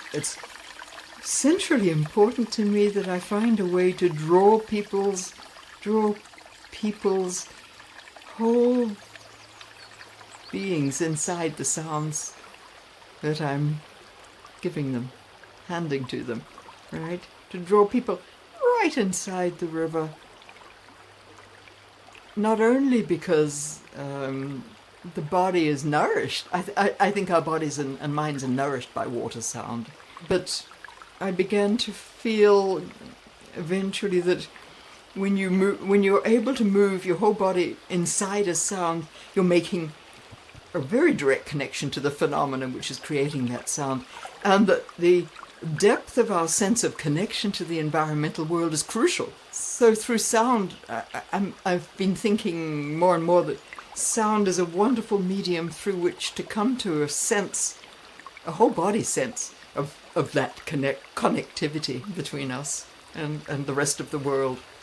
it's centrally important to me that I find a way to draw people's whole beings inside the sounds that I'm giving them, handing to them, right? To draw people right inside the river. Not only because the body is nourished, I think our bodies and minds are nourished by water sound, but I began to feel eventually that when you're able to move your whole body inside a sound, you're making a very direct connection to the phenomenon which is creating that sound, and that the depth of our sense of connection to the environmental world is crucial. So through sound, I've been thinking more and more that sound is a wonderful medium through which to come to a sense, a whole body sense of that connectivity between us and the rest of the world.